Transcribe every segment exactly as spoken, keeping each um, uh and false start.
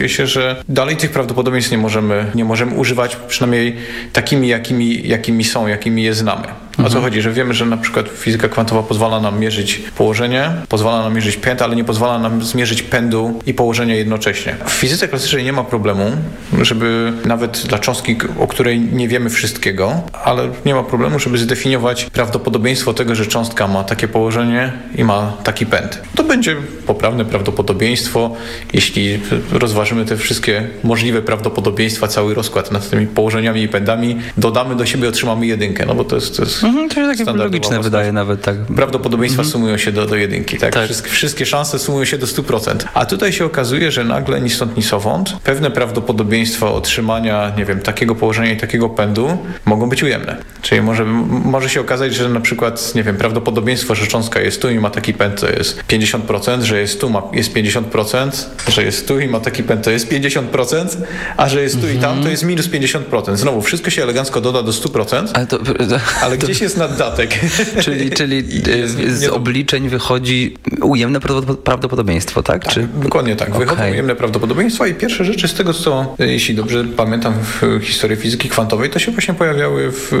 się, że dalej tych prawdopodobieństw nie możemy, nie możemy używać, przynajmniej takimi, jakimi, jakimi są, jakimi je znamy. O co chodzi? Że wiemy, że na przykład fizyka kwantowa pozwala nam mierzyć położenie, pozwala nam mierzyć pęd, ale nie pozwala nam zmierzyć pędu i położenia jednocześnie. W fizyce klasycznej nie ma problemu, żeby nawet dla cząstki, o której nie wiemy wszystkiego, ale nie ma problemu, żeby zdefiniować prawdopodobieństwo tego, że cząstka ma takie położenie i ma taki pęd. To będzie poprawne prawdopodobieństwo, jeśli rozważymy te wszystkie możliwe prawdopodobieństwa, cały rozkład nad tymi położeniami i pędami, dodamy do siebie, otrzymamy jedynkę, no bo to jest, to jest Mhm, to jest takie logiczne, wydaje nawet tak. Prawdopodobieństwa mhm. sumują się do, do jedynki, tak? tak. Wszystkie, wszystkie szanse sumują się do stu procent. A tutaj się okazuje, że nagle ni stąd, ni zowąd pewne prawdopodobieństwa otrzymania, nie wiem, takiego położenia i takiego pędu mogą być ujemne. Czyli może, może się okazać, że na przykład, nie wiem, prawdopodobieństwo, że cząstka jest tu i ma taki pęd, to jest pięćdziesiąt procent, że jest tu ma, jest pięćdziesiąt procent, że jest tu i ma taki pęd, to jest pięćdziesiąt procent, a że jest tu mhm. i tam, to jest minus pięćdziesiąt procent. Znowu, wszystko się elegancko doda do stu procent, ale, to, to, ale gdzieś to... jest naddatek. Czyli, czyli z obliczeń wychodzi ujemne prawdopodobieństwo, tak? tak Czy... Dokładnie tak. Wychodzą okay. ujemne prawdopodobieństwa i pierwsze rzeczy z tego, co, jeśli dobrze pamiętam w historii fizyki kwantowej, to się właśnie pojawiały w,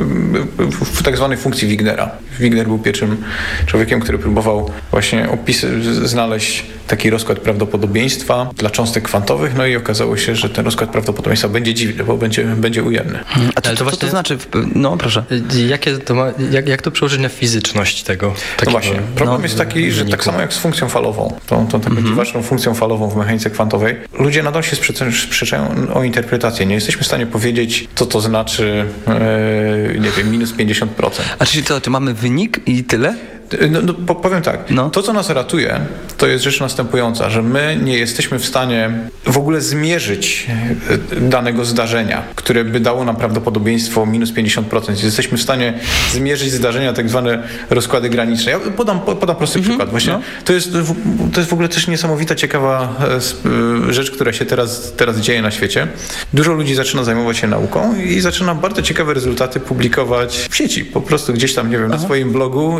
w, w tak zwanej funkcji Wignera. Wigner był pierwszym człowiekiem, który próbował właśnie opis, znaleźć taki rozkład prawdopodobieństwa dla cząstek kwantowych, no i okazało się, że ten rozkład prawdopodobieństwa będzie dziwny, bo będzie, będzie ujemny. Hmm, a to, to, właśnie... to znaczy? No proszę. Jakie to ma, jak, jak to przełożyć na fizyczność tego? No właśnie. Problem no, jest taki, że wyniku. tak samo jak z funkcją falową, tą, tą taką mm-hmm. dziwaczną funkcją falową w mechanice kwantowej, ludzie nadal się sprzeczają o interpretację. Nie jesteśmy w stanie powiedzieć, co to znaczy, e, nie wiem, minus pięćdziesiąt procent. A czyli to, czy mamy wynik i tyle? No, no, powiem tak, no. To co nas ratuje, to jest rzecz następująca, że my nie jesteśmy w stanie w ogóle zmierzyć danego zdarzenia, które by dało nam prawdopodobieństwo minus pięćdziesiąt procent. Jesteśmy w stanie zmierzyć zdarzenia, tak zwane rozkłady graniczne. Ja podam, podam prosty mhm. przykład. Właśnie no. to, jest, to jest w ogóle też niesamowita, ciekawa rzecz, która się teraz, teraz dzieje na świecie. Dużo ludzi zaczyna zajmować się nauką i zaczyna bardzo ciekawe rezultaty publikować w sieci. Po prostu gdzieś tam, nie wiem, Aha. na swoim blogu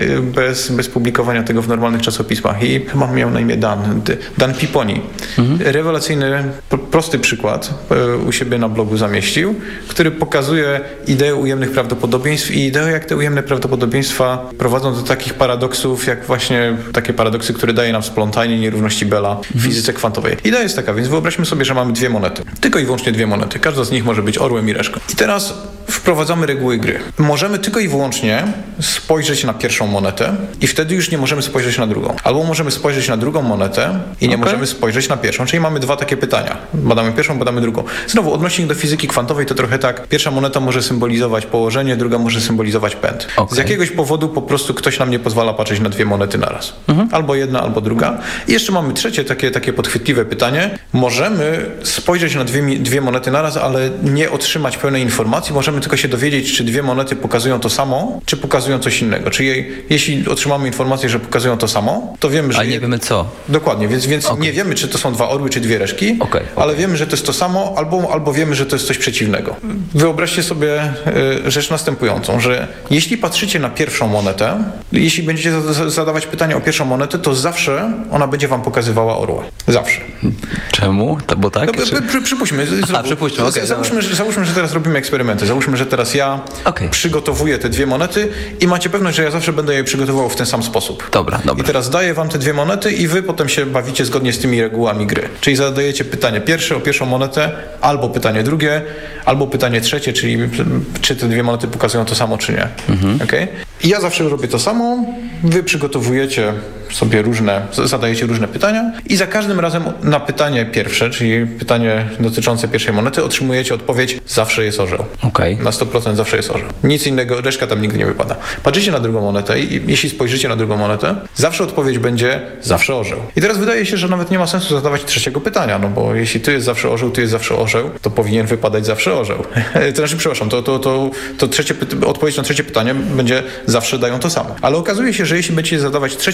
Bez, bez publikowania tego w normalnych czasopismach. I chyba miał na imię Dan, Dan Piponi. Mhm. Rewelacyjny, prosty przykład u siebie na blogu zamieścił, który pokazuje ideę ujemnych prawdopodobieństw i ideę, jak te ujemne prawdopodobieństwa prowadzą do takich paradoksów, jak właśnie takie paradoksy, które daje nam splątanie nierówności Bella w mhm. fizyce kwantowej. Idea jest taka, więc wyobraźmy sobie, że mamy dwie monety. Tylko i wyłącznie dwie monety. Każda z nich może być orłem i reszką. I teraz wprowadzamy reguły gry. Możemy tylko i wyłącznie spojrzeć na pierwszą monetę i wtedy już nie możemy spojrzeć na drugą. Albo możemy spojrzeć na drugą monetę i nie okay. możemy spojrzeć na pierwszą. Czyli mamy dwa takie pytania. Badamy pierwszą, badamy drugą. Znowu odnośnik do fizyki kwantowej to trochę tak. Pierwsza moneta może symbolizować położenie, druga może symbolizować pęd. Okay. Z jakiegoś powodu po prostu ktoś nam nie pozwala patrzeć na dwie monety naraz. Mhm. Albo jedna, albo druga. I jeszcze mamy trzecie takie, takie podchwytliwe pytanie. Możemy spojrzeć na dwie, dwie monety naraz, ale nie otrzymać pełnej informacji. Możemy tylko się dowiedzieć, czy dwie monety pokazują to samo, czy pokazują coś innego. Czyli jeśli otrzymamy informację, że pokazują to samo, to wiemy, że... Ale nie je... wiemy co. Dokładnie, więc, więc okay. nie wiemy, czy to są dwa orły, czy dwie reszki, okay, okay. ale wiemy, że to jest to samo, albo, albo wiemy, że to jest coś przeciwnego. Wyobraźcie sobie y, rzecz następującą, że jeśli patrzycie na pierwszą monetę, jeśli będziecie zadawać pytanie o pierwszą monetę, to zawsze ona będzie wam pokazywała orła. Zawsze. Czemu? To, bo tak? No, czy... przy, przypuśćmy. A, przypuśćmy, okay, załóżmy, że, załóżmy, że teraz robimy eksperymenty. Załóżmy, że teraz ja okay. przygotowuję te dwie monety i macie pewność, że ja zawsze będę je przygotowywał w ten sam sposób. Dobra, dobra. I teraz daję wam te dwie monety i wy potem się bawicie zgodnie z tymi regułami gry. Czyli zadajecie pytanie pierwsze o pierwszą monetę, albo pytanie drugie, albo pytanie trzecie, czyli czy te dwie monety pokazują to samo, czy nie. Mhm. Okay? I ja zawsze robię to samo, wy przygotowujecie sobie różne, zadajecie różne pytania i za każdym razem na pytanie pierwsze, czyli pytanie dotyczące pierwszej monety, otrzymujecie odpowiedź zawsze jest orzeł. Okay. Na sto procent zawsze jest orzeł. Nic innego, reszka tam nigdy nie wypada. Patrzycie na drugą monetę i jeśli spojrzycie na drugą monetę, zawsze odpowiedź będzie zawsze orzeł. I teraz wydaje się, że nawet nie ma sensu zadawać trzeciego pytania, no bo jeśli tu jest zawsze orzeł, tu jest zawsze orzeł, to powinien wypadać zawsze orzeł. to znaczy, przepraszam, to, to, to, to trzecie, odpowiedź na trzecie pytanie będzie zawsze dają to samo. Ale okazuje się, że jeśli będziecie zadawać trzecie pytanie,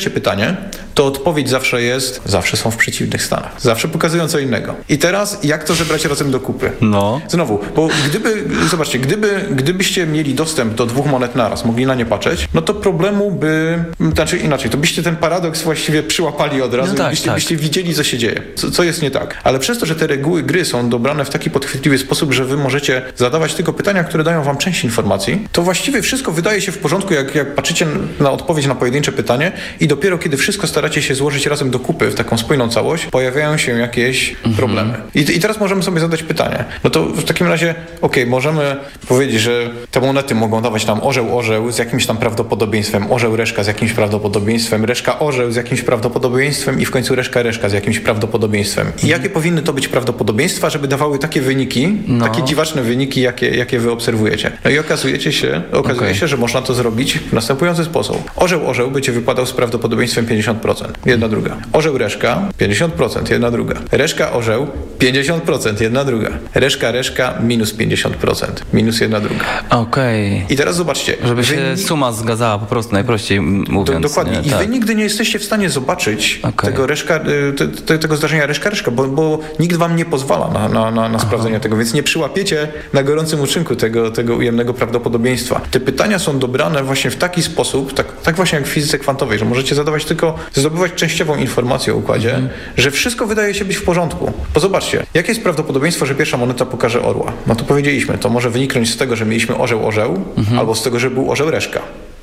pytanie, to odpowiedź zawsze jest, zawsze są w przeciwnych stanach. Zawsze pokazują co innego. I teraz jak to zebrać razem do kupy? No. Znowu, bo gdyby, zobaczcie, gdyby, gdybyście mieli dostęp do dwóch monet naraz, mogli na nie patrzeć, no to problemu by, znaczy inaczej, to byście ten paradoks właściwie przyłapali od razu No tak, i byście, tak. byście widzieli, co się dzieje, co, co jest nie tak. Ale przez to, że te reguły gry są dobrane w taki podchwytliwy sposób, że wy możecie zadawać tylko pytania, które dają wam część informacji, to właściwie wszystko wydaje się w porządku, jak, jak patrzycie na odpowiedź na pojedyncze pytanie i dopiero kiedy wszystko staracie się złożyć razem do kupy w taką spójną całość, pojawiają się jakieś mhm. problemy. I, I teraz możemy sobie zadać pytanie. No to w takim razie, okej, okay, możemy powiedzieć, że te monety mogą dawać nam orzeł, orzeł z jakimś tam prawdopodobieństwem, orzeł, reszka z jakimś prawdopodobieństwem, reszka, orzeł z jakimś prawdopodobieństwem i w końcu reszka, reszka z jakimś prawdopodobieństwem. I mhm. jakie powinny to być prawdopodobieństwa, żeby dawały takie wyniki, no. takie dziwaczne wyniki, jakie, jakie wy obserwujecie. No i okazujecie się, okazuje okay. się, że można to zrobić w następujący sposób. Orzeł, orzeł będzie wypadał z prawdopodobieństwem pięćdziesiąt procent. Jedna druga. Orzeł, reszka pięćdziesiąt procent. Jedna druga. Reszka, orzeł pięćdziesiąt procent. Jedna druga. Reszka, reszka minus pięćdziesiąt procent. Minus jedna druga. Okej. Okay. I teraz zobaczcie. Żeby się wy... suma zgadzała po prostu, najprościej mówiąc. Do, dokładnie. Nie? I tak. wy nigdy nie jesteście w stanie zobaczyć okay. tego, reszka, te, te, tego zdarzenia reszka, reszka, bo, bo nikt wam nie pozwala na, na, na, na sprawdzenie tego, więc nie przyłapiecie na gorącym uczynku tego, tego ujemnego prawdopodobieństwa. Te pytania są dobrane właśnie w taki sposób, tak, tak właśnie jak w fizyce kwantowej, że możecie zadawać tylko, zdobywać częściową informację o układzie, mm. że wszystko wydaje się być w porządku. Bo zobaczcie, jakie jest prawdopodobieństwo, że pierwsza moneta pokaże orła? No to powiedzieliśmy, to może wyniknąć z tego, że mieliśmy orzeł, orzeł, mm-hmm. albo z tego, że był orzeł, reszka.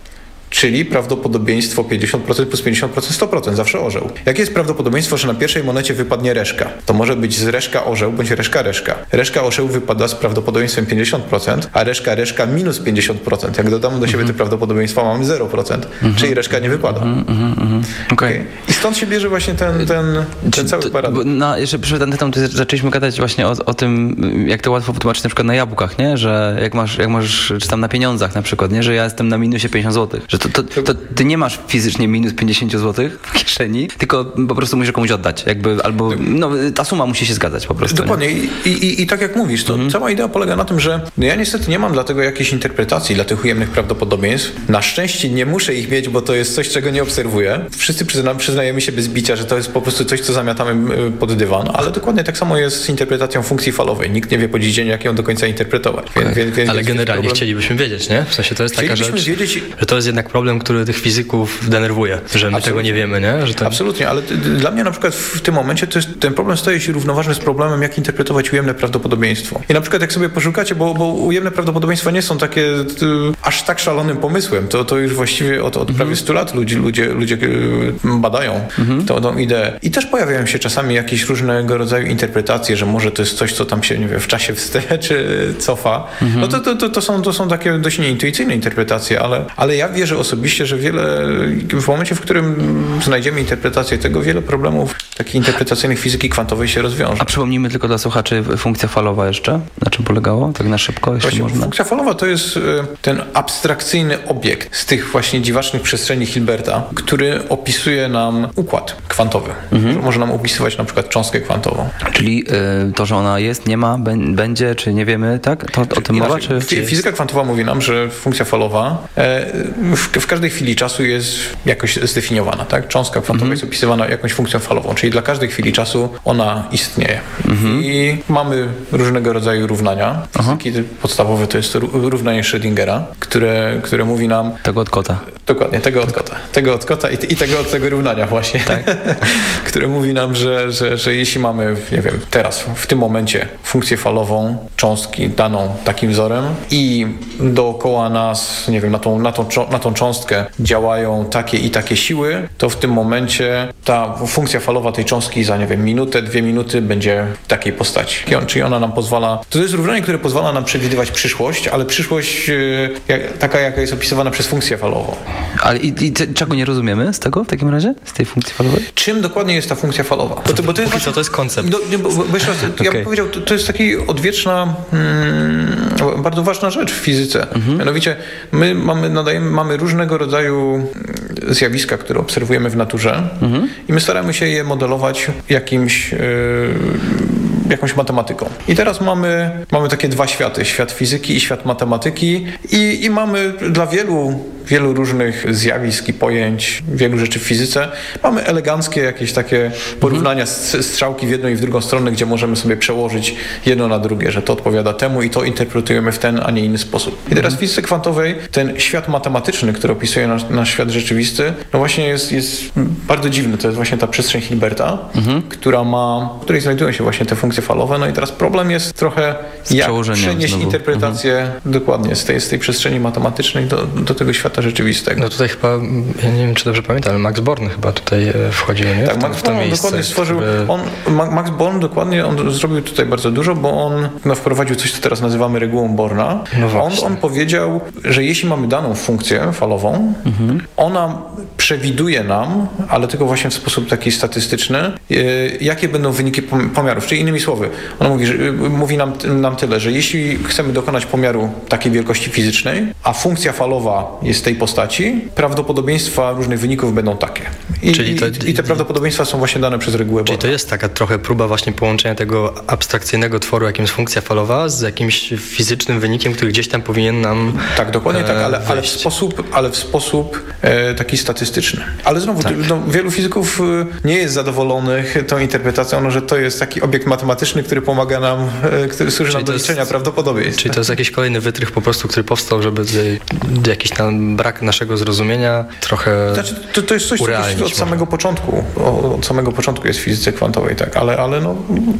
Czyli prawdopodobieństwo pięćdziesiąt procent plus pięćdziesiąt procent, sto procent, zawsze orzeł. Jakie jest prawdopodobieństwo, że na pierwszej monecie wypadnie reszka? To może być z reszka orzeł bądź reszka reszka. Reszka orzeł wypada z prawdopodobieństwem pięćdziesiąt procent, a reszka reszka minus pięćdziesiąt procent. Jak dodamy do siebie mm-hmm. te prawdopodobieństwa, mamy zero procent, mm-hmm. czyli reszka nie wypada. Mm-hmm, mm-hmm. Okay. Okay. I stąd się bierze właśnie ten, ten, ten cały paradoks. No, jeszcze przed antetą zaczęliśmy gadać właśnie o, o tym, jak to łatwo wytłumaczyć na przykład na jabłkach, nie? Że jak masz, jak masz, czy tam na pieniądzach na przykład, nie? Że ja jestem na minusie pięćdziesiąt złotych. Że to, to, to ty nie masz fizycznie minus pięćdziesiąt złotych w kieszeni, tylko po prostu musisz komuś oddać. Jakby, albo no, ta suma musi się zgadzać po prostu. Dokładnie. I, i, I tak jak mówisz, to mm. cała idea polega na tym, że no ja niestety nie mam dlatego jakiejś interpretacji dla tych ujemnych prawdopodobieństw. Na szczęście nie muszę ich mieć, bo to jest coś, czego nie obserwuję. Wszyscy przyzna, przyznajemy się bez bicia, że to jest po prostu coś, co zamiatamy pod dywan, ale dokładnie tak samo jest z interpretacją funkcji falowej. Nikt nie wie po dziś dzień, jak ją do końca interpretować. Okay. Więc, więc, ale więc generalnie problem... chcielibyśmy wiedzieć, nie? W sensie to jest taka rzecz, wiedzieć... że to jest jednak problem, który tych fizyków denerwuje, że my Absolutnie. tego nie wiemy, nie? Że to... Absolutnie, ale t- dla mnie na przykład w tym momencie to jest, ten problem staje się równoważny z problemem, jak interpretować ujemne prawdopodobieństwo. I na przykład jak sobie poszukacie, bo, bo ujemne prawdopodobieństwa nie są takie t, aż tak szalonym pomysłem, to, to już właściwie od, od prawie mhm. stu lat ludzie, ludzie, ludzie badają mhm. tą, tą ideę. I też pojawiają się czasami jakieś różnego rodzaju interpretacje, że może to jest coś, co tam się, nie wiem, w czasie wstecz cofa. Mhm. No to, to, to, to, są, to są takie dość nieintuicyjne interpretacje, ale, ale ja wierzę osobiście, że wiele w momencie, w którym znajdziemy interpretację tego, wiele problemów takich interpretacyjnych fizyki kwantowej się rozwiąże. A przypomnijmy tylko dla słuchaczy funkcja falowa jeszcze. Na czym polegało? Tak na szybko, jeśli właśnie, można. Funkcja falowa to jest ten abstrakcyjny obiekt z tych właśnie dziwacznych przestrzeni Hilberta, który opisuje nam układ kwantowy. Mhm. Może nam opisywać na przykład cząstkę kwantową. Czyli y, to, że ona jest, nie ma, b- będzie, czy nie wiemy, tak? To, o tym mowa? Czy... Fizyka kwantowa mówi nam, że funkcja falowa e, w, w każdej chwili czasu jest jakoś zdefiniowana, tak? Cząstka kwantowa mm-hmm. jest opisywana jakąś funkcją falową, czyli dla każdej chwili czasu ona istnieje. Mm-hmm. I mamy różnego rodzaju równania. Fizyki uh-huh. podstawowe to jest równanie Schrödingera, które, które mówi nam... Tego od kota. Dokładnie, tego od kota. Tego od kota i, i tego od tego równania właśnie. Tak. które mówi nam, że, że, że jeśli mamy, nie wiem, teraz, w tym momencie funkcję falową cząstki daną takim wzorem i dookoła nas, nie wiem, na tą, na tą, na tą cząstkę działają takie i takie siły, to w tym momencie ta funkcja falowa tej cząstki za, nie wiem, minutę, dwie minuty będzie w takiej postaci. Czyli ona nam pozwala... To jest równanie, które pozwala nam przewidywać przyszłość, ale przyszłość jak, taka, jaka jest opisywana przez funkcję falową. Ale i, i czego nie rozumiemy z tego w takim razie? Z tej funkcji falowej? Czym dokładnie jest ta funkcja falowa? Bo to, bo to, jest, właśnie, co to jest koncept? Do, bo, bo jeszcze raz, ja bym powiedział, to, to jest taki odwieczna, hmm, bardzo ważna rzecz w fizyce. Mhm. Mianowicie my mamy, nadajemy, mamy różnego rodzaju zjawiska, które obserwujemy w naturze mhm. i my staramy się je modelować jakimś... Yy, jakąś matematyką. I teraz mamy, mamy takie dwa światy, świat fizyki i świat matematyki i, i mamy dla wielu wielu różnych zjawisk i pojęć, wielu rzeczy w fizyce. Mamy eleganckie jakieś takie porównania z strzałki w jedną i w drugą stronę, gdzie możemy sobie przełożyć jedno na drugie, że to odpowiada temu i to interpretujemy w ten, a nie inny sposób. I teraz w fizyce kwantowej ten świat matematyczny, który opisuje nasz, nasz świat rzeczywisty, no właśnie jest, jest bardzo dziwny. To jest właśnie ta przestrzeń Hilberta, mhm. która ma, w której znajdują się właśnie te funkcje falowe. No i teraz problem jest trochę, jak przenieść znowu. interpretację mhm. dokładnie z tej, z tej przestrzeni matematycznej do, do tego świata rzeczywistego. No tutaj chyba, ja nie wiem, czy dobrze pamiętam, ale Max Born chyba tutaj wchodził, nie? Tak, w Max to, Born miejsce, dokładnie stworzył, żeby... on, Max Born dokładnie, on zrobił tutaj bardzo dużo, bo on no, wprowadził coś, co teraz nazywamy regułą Borna. No on, on powiedział, że jeśli mamy daną funkcję falową, mhm. ona przewiduje nam, ale tylko właśnie w sposób taki statystyczny, jakie będą wyniki pomiarów. Czyli innymi słowy, on mówi, że, mówi nam, nam tyle, że jeśli chcemy dokonać pomiaru takiej wielkości fizycznej, a funkcja falowa jest tej postaci, prawdopodobieństwa różnych wyników będą takie. I, Czyli to, i, i te prawdopodobieństwa są właśnie dane przez regułę Borna. Czyli to jest taka trochę próba właśnie połączenia tego abstrakcyjnego tworu, jakim jest funkcja falowa, z jakimś fizycznym wynikiem, który gdzieś tam powinien nam Tak, dokładnie e, tak, ale, ale w sposób, ale w sposób e, taki statystyczny. Ale znowu, tak. no, wielu fizyków nie jest zadowolonych tą interpretacją, no, że to jest taki obiekt matematyczny, który pomaga nam, e, który służy czyli nam do liczenia prawdopodobieństw. Czyli to jest jakiś kolejny wytrych po prostu, który powstał, żeby jakiś tam brak naszego zrozumienia trochę znaczy, to, to jest coś, co od może. samego początku, od samego początku jest w fizyce kwantowej, tak, ale, ale no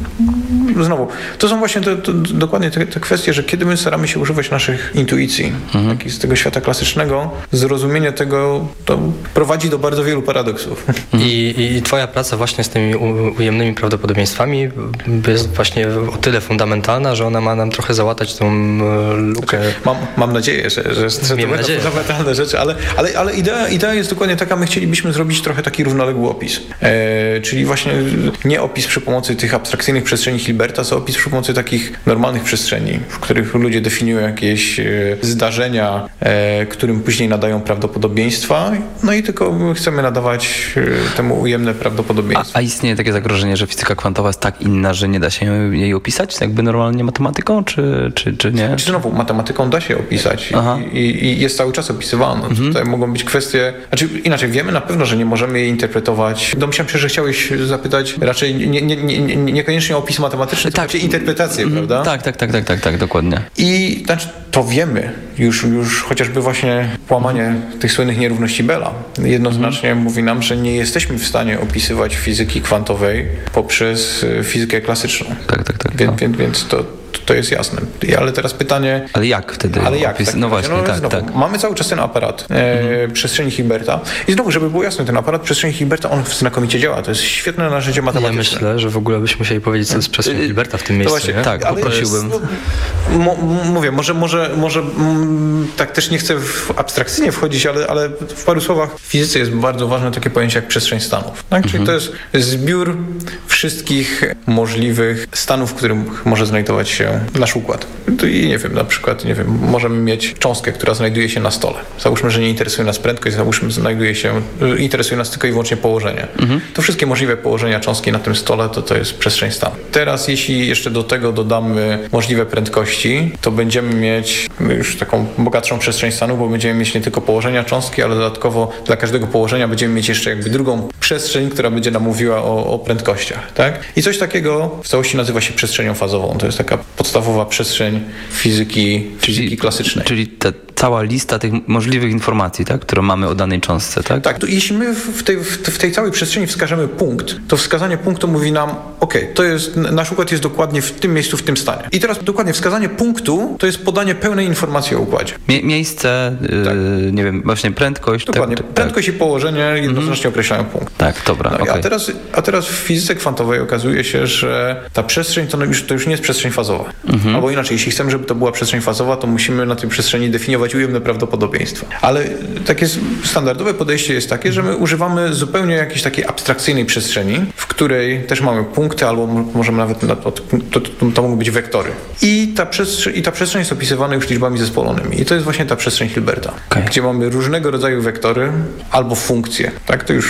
znowu, to są właśnie te, to, dokładnie te, te kwestie, że kiedy my staramy się używać naszych intuicji, mhm. takich z tego świata klasycznego, zrozumienie tego to prowadzi do bardzo wielu paradoksów. I, i twoja praca właśnie z tymi ujemnymi prawdopodobieństwami jest właśnie o tyle fundamentalna, że ona ma nam trochę załatać tą lukę. Znaczy, mam, mam nadzieję, że, że, że to będą fundamentalne rzeczy, ale, ale, ale idea, idea jest dokładnie taka, my chcielibyśmy zrobić trochę taki równoległy opis. E, czyli właśnie nie opis przy pomocy tych abstrakcyjnych przestrzeni Hilberta, co opis przy pomocy takich normalnych przestrzeni, w których ludzie definiują jakieś e, zdarzenia, e, którym później nadają prawdopodobieństwa, no i tylko chcemy nadawać e, temu ujemne prawdopodobieństwo. A, a istnieje takie zagrożenie, że fizyka kwantowa jest tak inna, że nie da się jej opisać jakby normalnie matematyką, czy, czy, czy nie? Znaczy, znowu, matematyką da się opisać i, i, i jest cały czas opisywana. Mhm. Tutaj mogą być kwestie, znaczy inaczej, wiemy na pewno, że nie możemy jej interpretować. Domyślam się, że chciałeś zapytać raczej nie, nie, nie, nie, niekoniecznie o opis matematyczny, tak. tylko interpretację, mm, prawda? Tak, tak, tak, tak, tak, tak, dokładnie. I znaczy, to wiemy, już, już chociażby właśnie łamanie tych słynnych nierówności Bella jednoznacznie mm. mówi nam, że nie jesteśmy w stanie opisywać fizyki kwantowej poprzez fizykę klasyczną. Tak, tak, tak. Więc, no. więc, więc to To jest jasne. Ale teraz pytanie... Ale jak wtedy? Ale jak? Tak, no właśnie, no, tak, znowu, tak. Mamy cały czas ten aparat e, mhm. przestrzeni Hilberta. I znowu, żeby było jasne, ten aparat przestrzeni Hilberta, on znakomicie działa. To jest świetne narzędzie matematyczne. Ja myślę, że w ogóle byśmy musieli powiedzieć, co jest przestrzeń Hilberta w tym miejscu. Właśnie, tak, ale poprosiłbym. Jest, no, mówię, może, może, może m, tak też nie chcę w abstrakcyjnie wchodzić, ale, ale w paru słowach w fizyce jest bardzo ważne takie pojęcie jak przestrzeń stanów. Tak? Czyli mhm. to jest zbiór wszystkich możliwych stanów, w których może znajdować się nasz układ. I nie wiem, na przykład, nie wiem, możemy mieć cząstkę, która znajduje się na stole. Załóżmy, że nie interesuje nas prędkość, załóżmy, że znajduje się, interesuje nas tylko i wyłącznie położenie. Mhm. To wszystkie możliwe położenia cząstki na tym stole, to to jest przestrzeń stanu. Teraz, jeśli jeszcze do tego dodamy możliwe prędkości, to będziemy mieć już taką bogatszą przestrzeń stanu, bo będziemy mieć nie tylko położenia cząstki, ale dodatkowo dla każdego położenia będziemy mieć jeszcze jakby drugą przestrzeń, która będzie nam mówiła o, o prędkościach, tak? I coś takiego w całości nazywa się przestrzenią fazową. To jest taka podstawowa przestrzeń fizyki, czyli, fizyki klasycznej. Czyli ta cała lista tych możliwych informacji, tak, które mamy o danej cząstce, tak? Tak, to jeśli my w tej, w tej całej przestrzeni wskażemy punkt, to wskazanie punktu mówi nam, ok, to jest, nasz układ jest dokładnie w tym miejscu, w tym stanie. I teraz dokładnie wskazanie punktu to jest podanie pełnej informacji o układzie. Mie- miejsce, tak. yy, nie wiem, właśnie prędkość. Dokładnie, tak, prędkość tak. i położenie jednoznacznie mm. określają punkt. Tak, dobra, no, okay. a, teraz, a teraz w fizyce kwantowej okazuje się, że ta przestrzeń to już, to już nie jest przestrzeń fazowa. Mm-hmm. Albo inaczej, jeśli chcemy, żeby to była przestrzeń fazowa, to musimy na tej przestrzeni definiować ujemne prawdopodobieństwa. Ale takie standardowe podejście jest takie, że my używamy zupełnie jakiejś takiej abstrakcyjnej przestrzeni, w której też mamy punkty, albo możemy nawet, to, to, to, to mogą być wektory. I ta, przestrzeń, I ta przestrzeń jest opisywana już liczbami zespolonymi. I to jest właśnie ta przestrzeń Hilberta, okay. gdzie mamy różnego rodzaju wektory albo funkcje. Tak, to już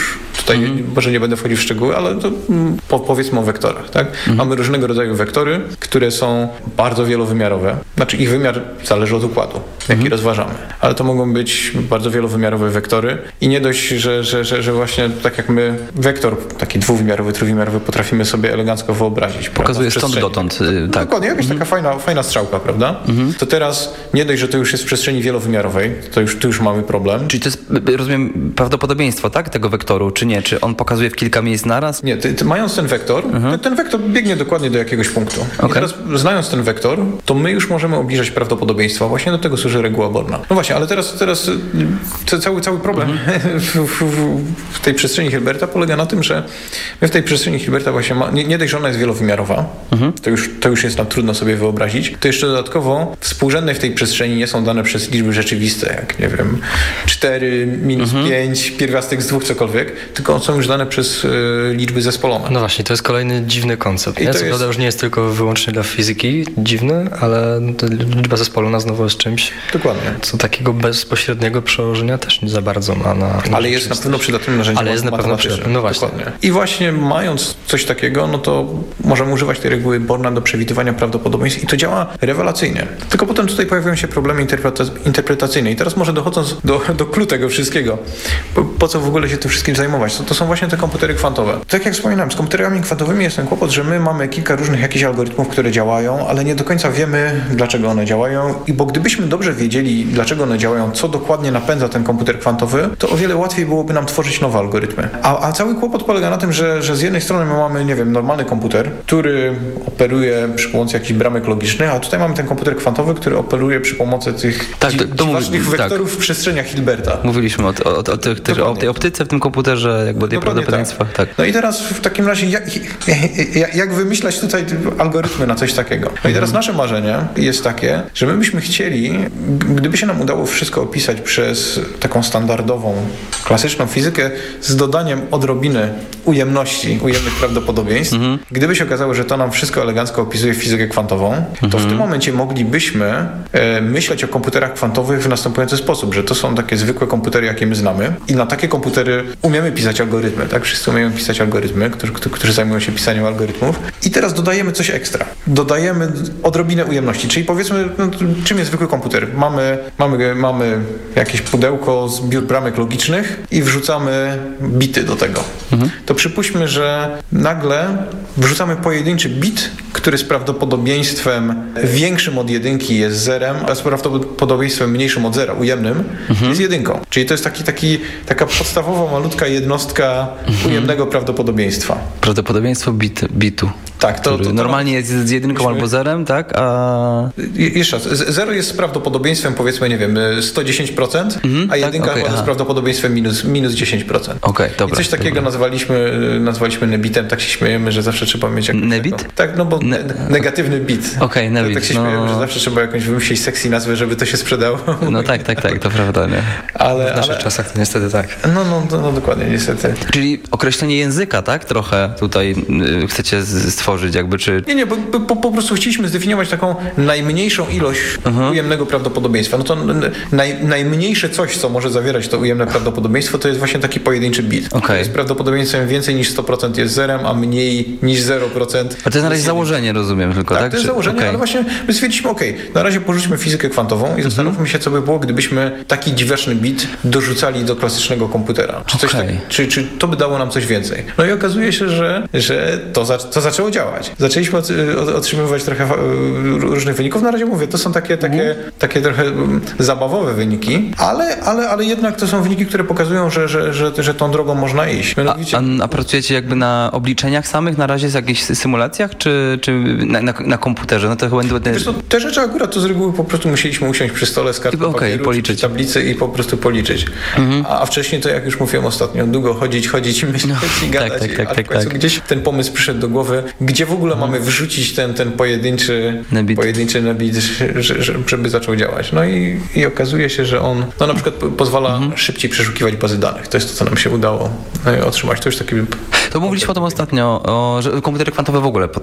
tutaj Mhm. może nie będę wchodził w szczegóły, ale to mm, po, powiedzmy o wektorach, tak? Mhm. Mamy różnego rodzaju wektory, które są bardzo wielowymiarowe. Znaczy ich wymiar zależy od układu, jaki Mhm. rozważamy. Ale to mogą być bardzo wielowymiarowe wektory i nie dość, że, że, że, że właśnie tak jak my wektor taki dwuwymiarowy, trójwymiarowy potrafimy sobie elegancko wyobrazić. Pokazuje prawda, w stąd przestrzeni. dotąd, y, tak. Dokładnie, jakaś taka fajna, fajna strzałka, prawda? To teraz nie dość, że to już jest w przestrzeni wielowymiarowej, to już, tu już mamy problem. Czyli to jest, rozumiem, prawdopodobieństwo, tak, tego wektoru, czy nie? Czy on pokazuje w kilka miejsc naraz? Nie, ty, ty, mając ten wektor, ten, ten wektor biegnie dokładnie do jakiegoś punktu. I Okej. teraz znając ten wektor, to my już możemy obniżać prawdopodobieństwa. Właśnie do tego służy reguła Borna. No właśnie, ale teraz, teraz y, ca- cały, cały problem w, w, w, w tej przestrzeni Hilberta polega na tym, że my w tej przestrzeni Hilberta właśnie ma, nie, nie dość, że ona jest wielowymiarowa, to, już, to już jest nam trudno sobie wyobrazić, to jeszcze dodatkowo współrzędne w tej przestrzeni nie są dane przez liczby rzeczywiste, jak nie wiem, cztery, minus pięć, pierwiastek z dwóch, cokolwiek, tylko są już dane przez y, liczby zespolone. No właśnie, to jest kolejny dziwny koncept. I Nie? to Co jest- prawda już nie jest tylko wyłącznie dla fizyki dziwny, ale to liczba zespolona znowu jest czymś, Dokładnie. co takiego bezpośredniego przełożenia też nie za bardzo ma na... na Ale jest na rzeczywistość. pewno przydatnym narzędziem Ale jest na pewno matematycznym. przydatnym, no właśnie. Dokładnie. I właśnie mając coś takiego, no to możemy używać tej reguły Borna do przewidywania prawdopodobieństw i to działa rewelacyjnie. Tylko potem tutaj pojawiają się problemy interpreta- interpretacyjne. I teraz może dochodząc do, do clou tego wszystkiego, po, po co w ogóle się tym wszystkim zajmować? To, to są właśnie te komputery kwantowe. Tak jak wspominałem, z komputerami kwantowymi jest ten kłopot, że my mamy kilka różnych jakichś algorytmów, które działają, ale nie do końca wiemy, dlaczego one działają. I bo gdybyśmy dobrze wiedzieli, dlaczego one działają, co dokładnie napędza ten komputer kwantowy, to o wiele łatwiej byłoby nam tworzyć nowe algorytmy. A, a cały kłopot polega na tym, że, że z jednej strony my mamy, nie wiem, normalny komputer, który operuje przy pomocy jakichś bramek logicznych, a tutaj mamy ten komputer kwantowy, który operuje przy pomocy tych Tak, dzi- to- to mówi- dziwacznych tak. wektorów w przestrzeniach Hilberta. Mówiliśmy o, o, o, o, tych, tych, o Dokładnie. tej optyce w tym komputerze, jakby o tej Dokładnie prawdopodobieństwach. Tak. No i teraz w takim razie jak, jak, jak wymyślać tutaj algorytmy na coś takiego? No i teraz nasze marzenie jest takie, że my byśmy chcieli, g- gdyby się nam udało wszystko opisać przez taką standardową, klasyczną fizykę z dodaniem odrobiny ujemności, ujemnych prawdopodobieństw, gdyby się okazało, że to nam wszystko elegancko opisuje fizykę kwantową, to w tym momencie moglibyśmy e, myśleć o komputerach kwantowych w następujący sposób, że to są takie zwykłe komputery, jakie my znamy i na takie komputery umiemy pisać algorytmy, tak? Wszyscy umieją pisać algorytmy, którzy, którzy zajmują się pisaniem algorytmów i teraz dodajemy coś ekstra. Dodajemy odrobinę ujemności, czyli powiedzmy, no, czym jest zwykły komputer? Mamy, mamy, mamy jakieś pudełko z biur bramek logicznych i wrzucamy bity do tego. To przypuśćmy, że nagle wrzucamy pojedynczy bit, który z prawdopodobieństwem większym od jedynki jest zerem, a z prawdopodobieństwem mniejszym od zera, ujemnym, jest jedynką. Czyli to jest taki, taki, taka podstawowa, malutka jednostka ujemnego prawdopodobieństwa. Prawdopodobieństwo bit, bitu. Tak, to, to, to normalnie jest z jedynką myśmy- albo zerem, tak? A Je- Jeszcze raz, z- zero jest z prawdopodobieństwem powiedzmy, nie wiem, sto dziesięć procent, a tak, jedynka okej, chyba z aha. prawdopodobieństwem minus, minus dziesięć procent. Okej, dobra, I coś takiego dobra. nazwaliśmy, nazwaliśmy nebitem, tak się śmiejemy, że zawsze trzeba mieć jakąś Nebit? taką- Tak, no bo Ne- ne- negatywny bit. Okej, nebit, Tak się no. śmiejemy, że zawsze trzeba jakąś wymyślić sexy nazwę, żeby to się sprzedało. no tak, tak, tak, to prawda, nie? Ale, W naszych ale czasach to niestety tak. no, no, no, no dokładnie, niestety. Czyli określenie języka, tak? Trochę tutaj y, chcecie z- stworzyć jakby, czy... Nie, nie, bo, bo po, po prostu chcieliśmy zdefiniować taką najmniejszą ilość ujemnego prawdopodobieństwa. No to n- naj, najmniejsze coś, co może zawierać to ujemne prawdopodobieństwo, to jest właśnie taki pojedynczy bit. Okej. To jest prawdopodobieństwem więcej niż sto procent jest zerem, a mniej niż zero procent. A to jest na razie jest założenie, rozumiem tylko, Tak, tak? to jest Czy- założenie, okej. ale właśnie my stwierdziliśmy, okej, na razie porzućmy fizykę kwantową i zastanówmy się, co by było, gdybyśmy taki dziwaczny bit dorzucali do klasycznego komputera. Czy, coś Okej. tak, czy, czy to by dało nam coś więcej? No i okazuje się, że, że to, za, to zaczęło działać. Zaczęliśmy od, od, otrzymywać trochę fa- różnych wyników. Na razie mówię, to są takie, takie, takie trochę mm, zabawowe wyniki, ale, ale, ale jednak to są wyniki, które pokazują, że, że, że, że tą drogą można iść. A, Mianowicie, a, a pracujecie jakby na obliczeniach samych na razie, z jakichś symulacjach, czy, czy na, na, na komputerze? No to chyba będę... Wiesz co, te rzeczy akurat to z reguły po prostu musieliśmy usiąść przy stole z kartą Okej, papieru, policzyć. czy tablicy i po prostu policzyć. A, a wcześniej to, jak już mówiłem ostatnio, długo chodzić, chodzić i myśleć i gadać. tak, tak, a tak, w końcu tak. gdzieś ten pomysł przyszedł do głowy, gdzie w ogóle mamy wrzucić ten, ten pojedynczy Nebit. pojedynczy nebit, że, że, żeby zaczął działać. No i, i okazuje się, że on no na przykład po- pozwala szybciej przeszukiwać bazy danych. To jest to, co nam się udało e, otrzymać. To już taki... To mówiliśmy o tym ostatnio, o, że komputery kwantowe w ogóle potrafią szybciej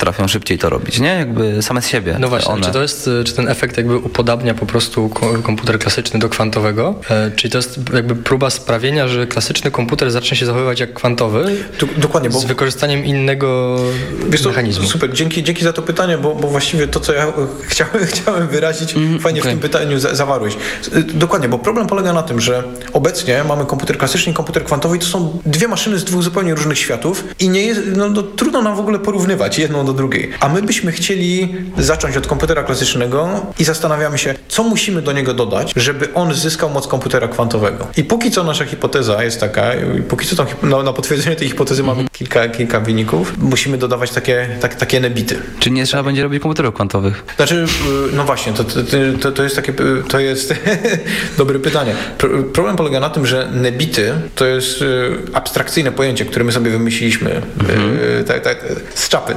szybciej to robić, nie? Jakby same z siebie. No właśnie, one. czy to jest, czy ten efekt jakby upodabnia po prostu ko- komputer klasyczny do kwantowego? E, czyli to jest jakby próba sprawienia, że klasyczny komputer zacznie się zachowywać jak kwantowy? Do, dokładnie, bo z wykorzystaniem innego wiesz co, mechanizmu. Super, dzięki, dzięki za to pytanie, bo, bo właściwie to, co ja chciałem, chciałem wyrazić, mm, fajnie okay. w tym pytaniu za, zawarłeś. Dokładnie, bo problem polega na tym, że obecnie mamy komputer klasyczny i komputer kwantowy i to są dwie maszyny z dwóch zupełnie różnych światów i nie jest, no, no, trudno nam w ogóle porównywać jedną do drugiej. A my byśmy chcieli zacząć od komputera klasycznego i zastanawiamy się, co musimy do niego dodać, żeby on zyskał moc komputera kwantowego. I póki co nasza hipoteza jest taka, i póki co tam, no, na potwierdzenie tej hipotezy mm. mamy kilka, kilka wyników, musimy dodawać takie, tak, takie nebity. Czy nie trzeba będzie robić komputerów kwantowych? Znaczy, no właśnie, to, to, to jest takie, to jest dobre pytanie. Problem polega na tym, że nebity to jest abstrakcyjne pojęcie, które my sobie wymyśliliśmy mm-hmm. tak, tak, z czapy.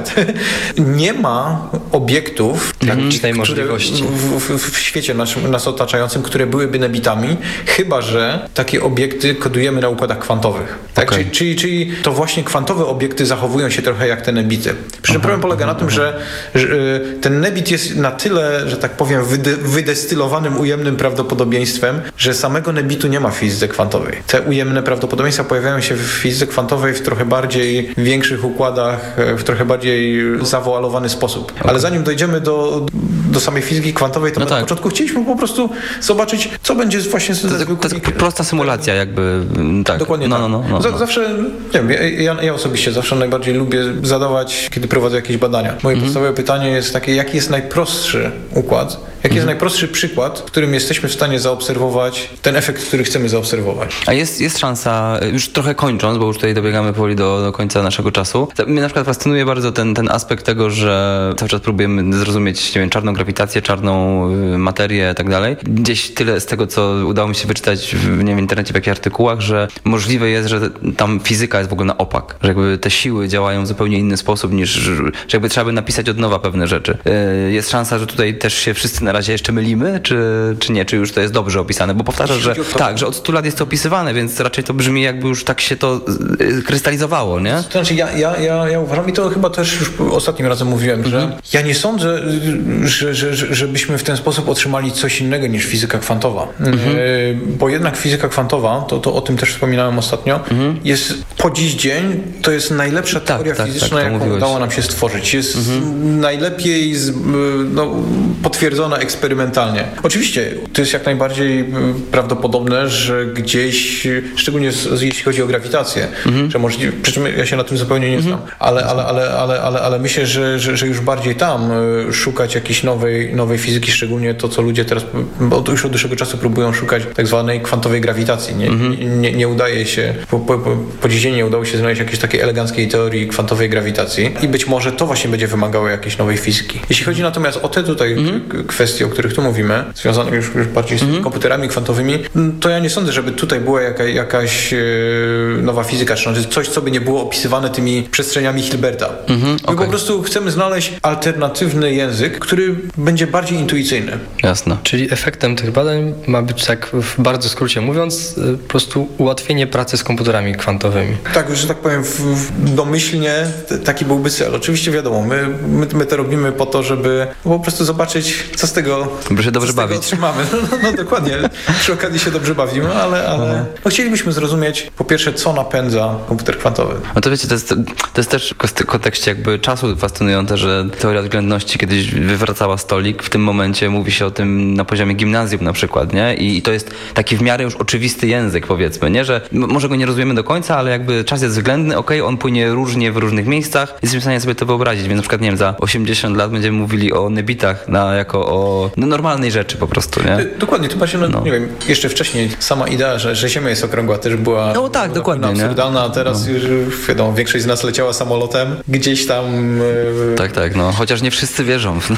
Nie ma obiektów, mm-hmm. takich, tej możliwości w, w, w świecie nas, nas otaczającym, które byłyby nebitami, chyba że takie obiekty kodujemy na układach kwantowych. Tak? Okay. Czyli, czyli, czyli to właśnie kwantowe obiekty zachowują się trochę jak te nebity. Przy czym problem polega na tym, że, że ten nebit jest na tyle, że tak powiem, wyde, wydestylowanym ujemnym prawdopodobieństwem, że samego nebitu nie ma w fizyce kwantowej. Te ujemne prawdopodobieństwa pojawiają się w fizyce kwantowej w trochę bardziej większych układach, w trochę bardziej zawoalowany sposób. Okay. Ale zanim dojdziemy do, do samej fizyki kwantowej, to no na tak. początku chcieliśmy po prostu zobaczyć, co będzie właśnie z to, to, to jest prosta symulacja jakby. Tak. Dokładnie no, tak. No, no, no, no. Zawsze, nie wiem, ja, ja osobiście zawsze najbardziej lubię zadawać, kiedy prowadzę jakieś badania. Moje mm-hmm. podstawowe pytanie jest takie, jaki jest najprostszy układ, jaki mm-hmm. jest najprostszy przykład, w którym jesteśmy w stanie zaobserwować ten efekt, który chcemy zaobserwować. A jest, jest szansa, już trochę kończąc, bo już tutaj dobiegamy powoli do, do końca naszego czasu. Mnie na przykład fascynuje bardzo ten, ten aspekt tego, że cały czas próbujemy zrozumieć, nie wiem, czarną grawitację, czarną materię i tak dalej. Gdzieś tyle z tego, co udało mi się wyczytać w, nie wiem, w internecie, w jakichś artykułach, że możliwe jest, że tam fizyka jest w ogóle na opak, że jakby te siły działają w zupełnie inny sposób niż, że jakby trzeba by napisać od nowa pewne rzeczy. Jest szansa, że tutaj też się wszyscy na razie jeszcze mylimy, czy, czy nie, czy już to jest dobrze opisane, bo powtarzasz, że tak, że od stu lat jest to opisywane, więc raczej to brzmi jakby już tak się to krystalizowało, nie? To znaczy ja, ja, ja, ja uważam i to chyba też już ostatnim razem mówiłem, mm-hmm. że ja nie sądzę, że, że, że, żebyśmy w ten sposób otrzymali coś innego niż fizyka kwantowa, mm-hmm. bo jednak fizyka kwantowa, to, to o tym też wspominałem ostatnio, mm-hmm. jest po dziś dzień, to jest najlepsza tak, teoria tak, fizyczna, tak, jaką mówiłeś. udało nam się stworzyć. Jest mm-hmm. najlepiej z, no, potwierdzona eksperymentalnie. Oczywiście to jest jak najbardziej prawdopodobne, że gdzieś, szczególnie z, jeśli chodzi o grawitację, mm-hmm. że możliwe, przy czym ja się na tym zupełnie nie znam, mm-hmm. ale, ale, ale, ale, ale, ale myślę, że, że, że już bardziej tam szukać jakiejś nowej, nowej fizyki, szczególnie to, co ludzie teraz, bo już od dłuższego czasu próbują szukać tak zwanej kwantowej grawitacji. Nie, mm-hmm. nie, nie, nie udaje się, po, po, po, po dziś dzień nie udało się znaleźć jakiejś takiej eleganckiej teorii kwantowej grawitacji i być może to właśnie będzie wymagało jakiejś nowej fizyki. Jeśli chodzi natomiast o te tutaj mm-hmm. kwestie, o których tu mówimy, związane już, już bardziej z mm-hmm. komputerami kwantowymi, to ja nie sądzę, żeby tutaj była jaka, jakaś e, nowa fizyka, czy coś, co by nie było opisywane tymi przestrzeniami Hilberta. Mm-hmm. My okay. po prostu chcemy znaleźć alternatywny język, który będzie bardziej intuicyjny. Jasne. Czyli efektem tych badań ma być, tak w bardzo skrócie mówiąc, po prostu ułatwienie pracy z komputerami kwantowymi. Tak, że tak powiem, w, w domyślnie taki byłby cel. Oczywiście wiadomo, my, my, my to robimy po to, żeby po prostu zobaczyć, co z tego, żeby się dobrze co z tego bawić. otrzymamy. No, no, no dokładnie, przy okazji się dobrze bawimy, ale, ale no, chcielibyśmy zrozumieć po pierwsze, co napędza komputer kwantowy. No to wiecie, to jest, to jest też w kontekście jakby czasu fascynujące, że teoria względności kiedyś wywracała stolik. W tym momencie mówi się o tym na poziomie gimnazjum na przykład, nie? I, i to jest taki w miarę już oczywisty język, powiedzmy, nie? Że m- może go nie rozumiemy do końca, ale jakby czas jest względny, okej, okay, on płynie różnie w różnych miejscach. Jesteśmy w stanie sobie to wyobrazić, więc na przykład, nie wiem, za osiemdziesiąt lat będziemy mówili o nebitach na, jako o no, normalnej rzeczy po prostu, nie? Dokładnie, to właśnie, no, no. nie wiem, jeszcze wcześniej sama idea, że, że Ziemia jest okrągła też była no tak, była dokładnie, absurdalna, a teraz no. już wiadomo, większość z nas leciała samolotem, gdzieś tam... Yy... Tak, tak, no, chociaż nie wszyscy wierzą, nawet jak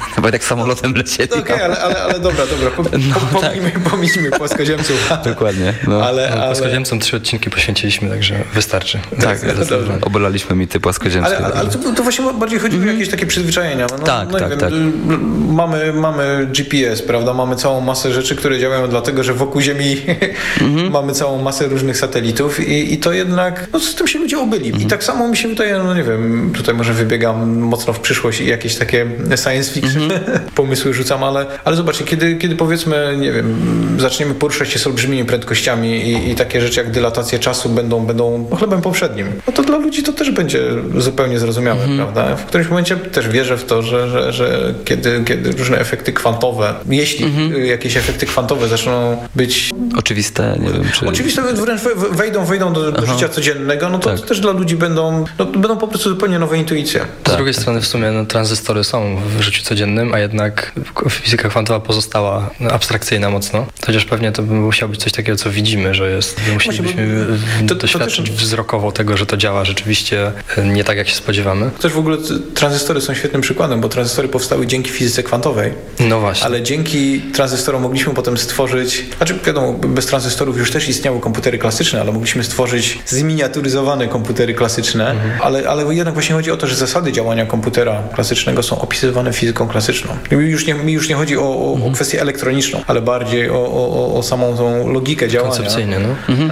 samolotem lecieli. No okej, okay, ale, ale, ale dobra, dobra, po, po, no, pomijmy, tak. pomijmy płaskoziemców. Dokładnie. No. Ale, no, ale... Płaskoziemcom trzy odcinki poświęciliśmy, także wystarczy. Tak, obalaliśmy mity płaskoziemskie. Ale, ale, ale to, to właśnie bardziej chodzi mm. o jakieś takie przyzwyczajenia. No, tak, no, tak, wiem, tak. Mamy, mamy G P S, prawda? Mamy całą masę rzeczy, które działają dlatego, że wokół Ziemi mm-hmm. mamy całą masę różnych satelitów i, i to jednak, no z tym się ludzie obyli. Mm-hmm. I tak samo mi się wydaje, no nie wiem, tutaj może wybiegam mocno w przyszłość i jakieś takie science fiction mm-hmm. pomysły rzucam, ale, ale zobaczcie, kiedy, kiedy powiedzmy, nie wiem, zaczniemy poruszać się z olbrzymimi prędkościami i, i takie rzeczy jak dylatacja czasu będą, będą chlebem powszednim, no to dla ludzi to też będzie zupełnie zrozumiałe, mm-hmm. prawda? W którymś momencie też wierzę w to, że, że, że kiedy, kiedy różne efekty kwantowe, jeśli mm-hmm. jakieś efekty kwantowe zaczną być oczywiste, nie wiem, czy... Oczywiste wręcz wejdą, wejdą do, do życia codziennego, no to, tak. to też dla ludzi będą, no, będą po prostu zupełnie nowe intuicje. Z drugiej tak. strony w sumie no, tranzystory są w życiu codziennym, a jednak fizyka kwantowa pozostała abstrakcyjna mocno. Chociaż pewnie to by musiało być coś takiego, co widzimy, że jest, musielibyśmy to, doświadczyć to też... wzrokowo tego, że to działa rzeczywiście nie tak, jak się spodziewamy. Też w ogóle tranzystory są świetnym przykładem, bo tranzystory powstały dzięki fizyce kwantowej. No właśnie. Ale dzięki tranzystorom mogliśmy potem stworzyć, znaczy wiadomo, bez tranzystorów już też istniały komputery klasyczne, ale mogliśmy stworzyć zminiaturyzowane komputery klasyczne, mhm. ale, ale jednak właśnie chodzi o to, że zasady działania komputera klasycznego są opisywane fizyką klasyczną. Mi już nie, mi już nie chodzi o, o, mhm. o kwestię elektroniczną, ale bardziej o, o, o samą tą logikę działania. Koncepcyjnie, no. Mhm.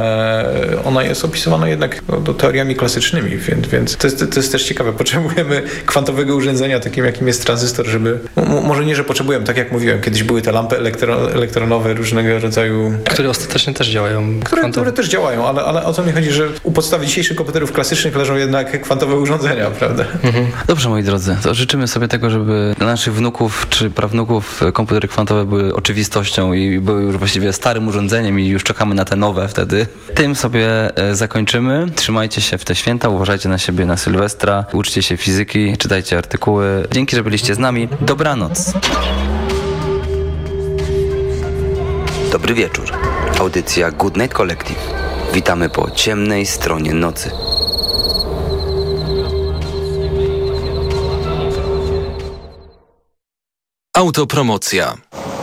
E, ona jest opisywana jednak no, teoriami klasycznymi, więc, więc to, jest, to jest też ciekawe. Potrzebujemy kwantowego urządzenia takim, jakim jest tranzystor, żeby... M- może nie, że potrzebujemy, tak jak mówiłem, kiedyś były te lampy elektro, elektronowe różnego rodzaju... Które ostatecznie też działają. Które, które też działają, ale, ale o co mi chodzi, że u podstawy dzisiejszych komputerów klasycznych leżą jednak kwantowe urządzenia, prawda? Mhm. Dobrze, moi drodzy, to życzymy sobie tego, żeby dla naszych wnuków czy prawnuków komputery kwantowe były oczywistością i były już właściwie starym urządzeniem i już czekamy na te nowe wtedy. Tym sobie zakończymy. Trzymajcie się w te święta, uważajcie na siebie na Sylwestra, uczcie się fizyki, czytajcie artykuły. Dzięki, że byliście z nami. Dobranoc. Dobry wieczór. Audycja Good Night Collective. Witamy po ciemnej stronie nocy. Autopromocja.